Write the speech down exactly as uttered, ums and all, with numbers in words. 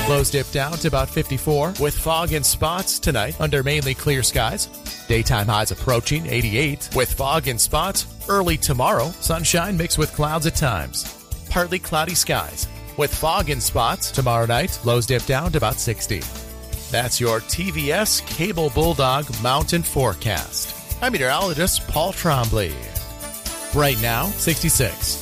Lows dip down to about fifty-four with fog and spots tonight under mainly clear skies. Daytime highs approaching eighty-eight with fog and spots. Early tomorrow, sunshine mixed with clouds at times. Partly cloudy skies with fog and spots. Tomorrow night, lows dip down to about sixty. That's your T V S Cable Bulldog Mountain Forecast. I'm meteorologist Paul Trombley. Right now, sixty-six.